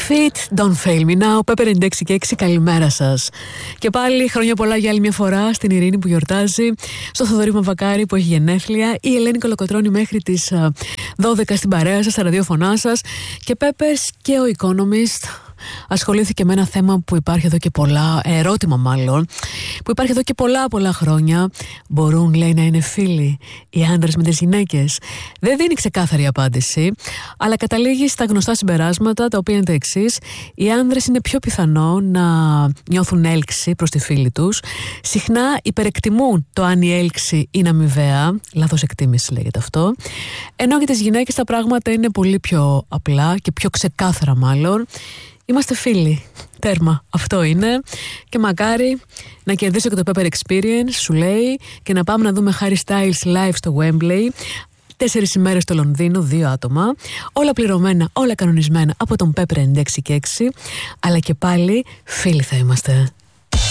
Fit, don't fail me now, Pepper 96 και 6, καλημέρα σας. Και πάλι χρόνια πολλά για άλλη μια φορά στην Ειρήνη που γιορτάζει, στο Θοδωρή Μαυροκάρη που έχει γενέθλια, η Ελένη Κολοκοτρώνη μέχρι τις 12 στην παρέα σας, στα ραδιόφωνά σας, και Peppers και ο Economist ασχολήθηκε με ένα θέμα που υπάρχει εδώ και πολλά, ερώτημα μάλλον, που υπάρχει εδώ και πολλά χρόνια. Μπορούν, λέει, να είναι φίλοι οι άντρες με τις γυναίκες? Δεν δίνει ξεκάθαρη απάντηση, αλλά καταλήγει στα γνωστά συμπεράσματα, τα οποία είναι τα εξής. Οι άντρες είναι πιο πιθανό να νιώθουν έλξη προς τη φίλη τους. Συχνά υπερεκτιμούν το αν η έλξη είναι αμοιβαία. Λάθος εκτίμηση λέγεται αυτό. Ενώ για τις γυναίκες τα πράγματα είναι πολύ πιο απλά και πιο ξεκάθαρα μάλλον. Είμαστε φίλοι. Τέρμα. Αυτό είναι. Και μακάρι να κερδίσω και το Pepper Experience, σου λέει, και να πάμε να δούμε Harry Styles live στο Wembley. 4 ημέρες στο Λονδίνο, 2 άτομα. Όλα πληρωμένα, όλα κανονισμένα από τον Pepper 96 και 6. Αλλά και πάλι φίλοι θα είμαστε.